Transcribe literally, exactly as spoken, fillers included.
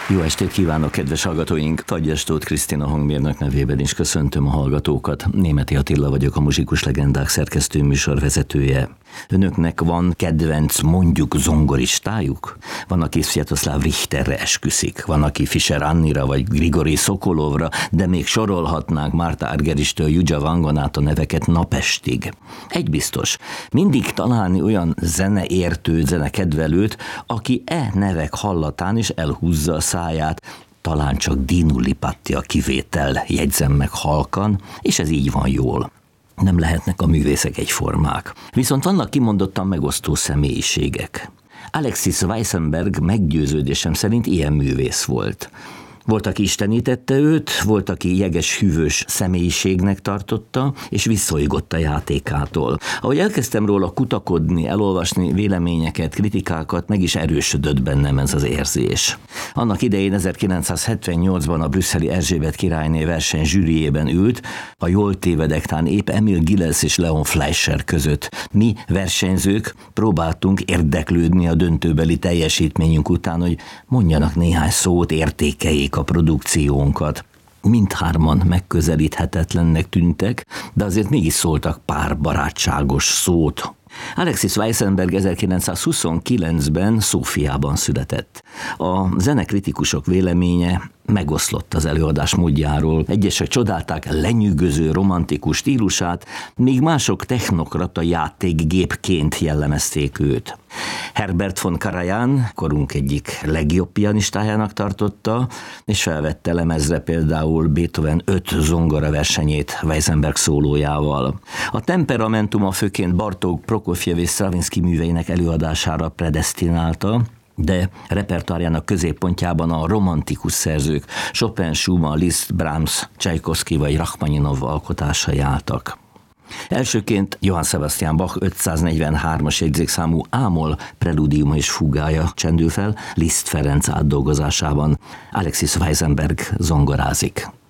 Jó estét kívánok, kedves hallgatóink! Tagyas Tóth Krisztina hangmérnök nevében is köszöntöm a hallgatókat. Németi Attila vagyok, a Muzsikus Legendák szerkesztő műsorvezetője. Önöknek van kedvenc, mondjuk zongoristájuk? Van, aki Sviatoszláv Richterre esküszik, van, aki Fischer Annira vagy Grigori Szokolovra, de még sorolhatnánk Márta Argeristől Judja Vangon át a neveket napestig. Egy biztos, mindig találni olyan zeneértőt, zenekedvelőt, aki e nevek hallatán is elhúzza a száját, talán csak Dinu Lipatti a kivétel, jegyzem meg halkan, és ez így van jól. Nem lehetnek a művészek egyformák. Viszont vannak kimondottan megosztó személyiségek. Alexis Weissenberg meggyőződésem szerint ilyen művész volt. Volt, aki istenítette őt, volt, aki jeges, hűvös személyiségnek tartotta, és visszaigott a játékától. Ahogy elkezdtem róla kutakodni, elolvasni véleményeket, kritikákat, meg is erősödött bennem ez az érzés. Annak idején ezerkilencszázhetvennyolcban a brüsszeli Erzsébet királyné verseny zsűriében ült, a jól tévedek tán épp Emil Gilels és Leon Fleischer között. Mi versenyzők próbáltunk érdeklődni a döntőbeli teljesítményünk után, hogy mondjanak néhány szót, értékeljék a produkciónkat. Mindhárman megközelíthetetlennek tűntek, de azért mégis szóltak pár barátságos szót. Alexis Weissenberg ezerkilencszázhuszonkilencben Szófiában született. A zenekritikusok véleménye megoszlott az előadás módjáról. Egyesek csodálták lenyűgöző romantikus stílusát, míg mások technokrata játékgépként jellemezték őt. Herbert von Karajan korunk egyik legjobb pianistájának tartotta, és felvette lemezre például Beethoven öt zongora versenyét Weissenberg szólójával. A temperamentuma főként Bartók, Prokofjev és Stravinsky műveinek előadására predesztinálta, de repertoárjának középpontjában a romantikus szerzők Chopin, Schumann, Liszt, Brahms, Csajkovszky vagy Rachmaninov alkotásai álltak. Elsőként Johann Sebastian Bach ötszáznegyvenhármas jegyzékszámú A-moll preludiuma és fugája csendül fel, Liszt Ferenc átdolgozásában. Alexis Weissenberg zongorázik.